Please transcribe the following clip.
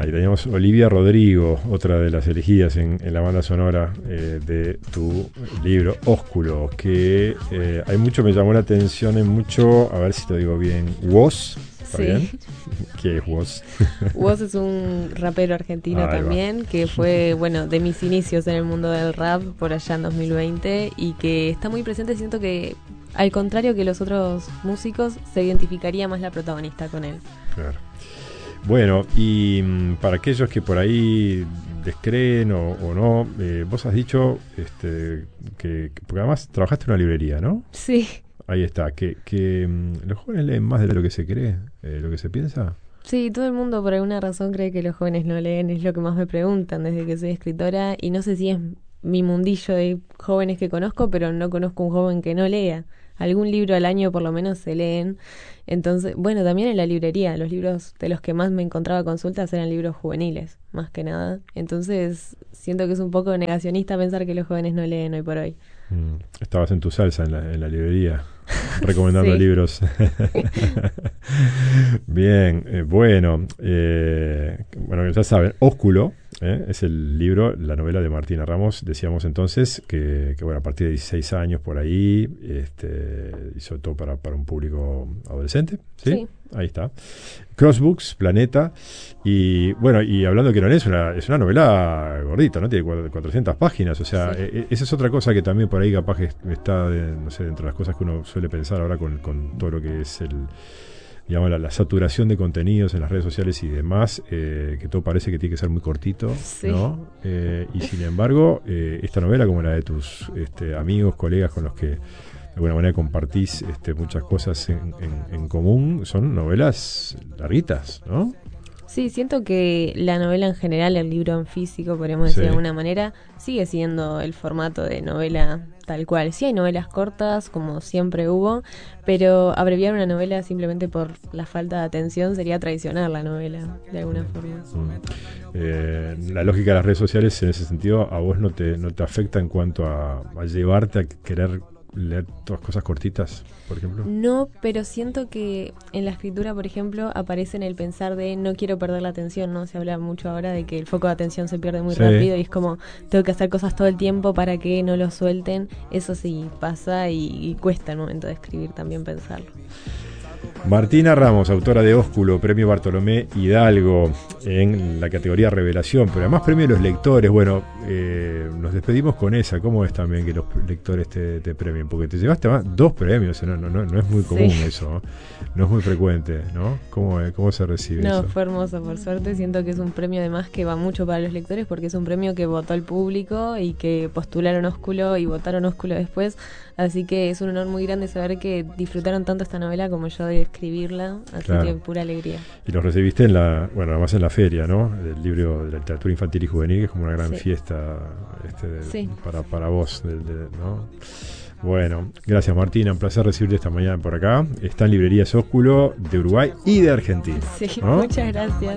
Ahí teníamos Olivia Rodrigo, otra de las elegidas en la banda sonora de tu libro Ósculo, que hay mucho, me llamó la atención en mucho, a ver si te digo bien, Woz. ¿Está bien? ¿Qué es Woz? Woz es un rapero argentino también, que fue, bueno, de mis inicios en el mundo del rap por allá en 2020 y que está muy presente. Siento que, al contrario que los otros músicos, se identificaría más la protagonista con él. Claro. Bueno, y para aquellos que por ahí descreen o no, vos has dicho que porque además trabajaste en una librería, ¿no? Sí. Ahí está, que los jóvenes leen más de lo que se cree, lo que se piensa. Sí, todo el mundo por alguna razón cree que los jóvenes no leen, es lo que más me preguntan desde que soy escritora, y no sé si es mi mundillo de jóvenes que conozco, pero no conozco un joven que no lea. Algún libro al año por lo menos se leen. Entonces, bueno, también en la librería, los libros de los que más me encontraba consultas eran libros juveniles, más que nada. Entonces, siento que es un poco negacionista pensar que los jóvenes no leen hoy por hoy. Estabas en tu salsa en la librería, recomendando sí. libros. Bien, bueno, ya saben, Ósculo es el libro, la novela de Martina Ramos. Decíamos entonces que bueno, a partir de 16 años por ahí, y sobre todo para un público adolescente, ¿sí? Ahí está. Crossbooks, Planeta, y bueno, y hablando que no es una novela gordita, ¿no? Tiene 400 páginas, o sea, esa es otra cosa que también por ahí capaz que está, no sé, dentro de las cosas que uno suele pensar ahora con todo lo que es digamos, la saturación de contenidos en las redes sociales y demás, que todo parece que tiene que ser muy cortito, ¿no? Y sin embargo, esta novela, como la de tus amigos, colegas con los que de alguna manera compartís muchas cosas en común, son novelas larguitas, ¿no? Sí, siento que la novela en general, el libro en físico, podríamos decir de alguna manera, sigue siendo el formato de novela tal cual. Sí hay novelas cortas, como siempre hubo, pero abreviar una novela simplemente por la falta de atención sería traicionar la novela, de alguna forma. La lógica de las redes sociales, en ese sentido, a vos no te afecta en cuanto a llevarte a querer leer todas cosas cortitas, por ejemplo. No, pero siento que en la escritura, por ejemplo, aparece en el pensar de no quiero perder la atención, ¿no? Se habla mucho ahora de que el foco de atención se pierde muy rápido y es como, tengo que hacer cosas todo el tiempo para que no lo suelten. Eso sí pasa y cuesta al momento de escribir también pensarlo. Martina Ramos, autora de Ósculo, premio Bartolomé Hidalgo en la categoría Revelación, pero además premio a los lectores. Bueno, nos despedimos con esa. ¿Cómo es también que los lectores te premien? Porque te llevaste más 2 premios, no es muy común eso, no es muy frecuente, ¿no? ¿Cómo se recibe eso? No, fue hermoso, por suerte. Siento que es un premio además que va mucho para los lectores porque es un premio que votó el público y que postularon Ósculo y votaron Ósculo después. Así que es un honor muy grande saber que disfrutaron tanto esta novela como yo de escribirla, así que pura alegría. Y lo recibiste además en la feria, ¿no? El libro de la literatura infantil y juvenil, que es como una gran fiesta para vos, ¿no? Bueno, gracias Martina, un placer recibirte esta mañana por acá. Está en librerías Ósculo de Uruguay y de Argentina. Sí, ¿no? Muchas gracias.